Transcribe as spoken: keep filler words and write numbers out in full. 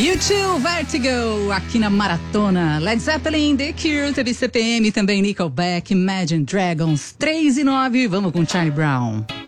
U dois, Vertigo, aqui na Maratona. Led Zeppelin, The Cure, T V C P M, também Nickelback, Imagine Dragons, três e nove. Vamos com Charlie Brown.